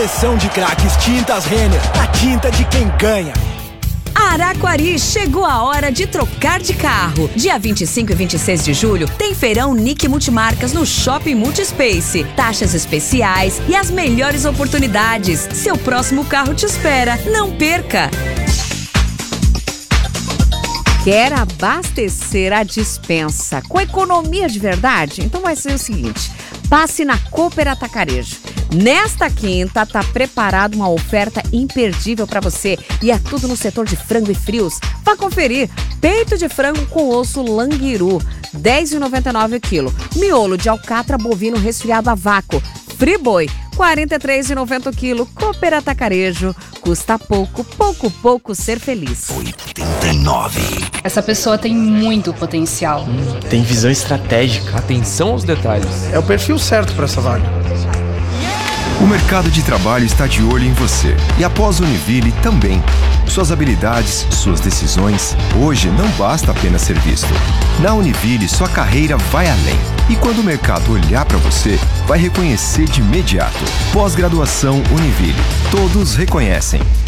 seleção de craques Tintas Renner, a tinta de quem ganha. Araquari, chegou a hora de trocar de carro. Dia 25 e 26 de julho tem feirão Nick Multimarcas no Shopping Multispace. Taxas especiais e as melhores oportunidades. Seu próximo carro te espera. Não perca! Quer abastecer a despensa com economia de verdade? Então vai ser o seguinte, passe na Cooper Atacarejo. Nesta quinta, tá preparada uma oferta imperdível para você e é tudo no setor de frango e frios. Vá conferir. Peito de frango com osso languiru, R$ 10,99 o quilo. Miolo de alcatra bovino resfriado a vácuo, Friboi, R$ 43,90 o quilo. Cooper Atacarejo. Custa pouco ser feliz. 89. Essa pessoa tem muito potencial. Tem visão estratégica. Atenção aos detalhes. É o perfil certo para essa vaga. O mercado de trabalho está de olho em você. E após a Univille também. Suas habilidades, suas decisões. Hoje não basta apenas ser visto. Na Univille, sua carreira vai além. E quando o mercado olhar para você, vai reconhecer de imediato. Pós-graduação Univille. Todos reconhecem.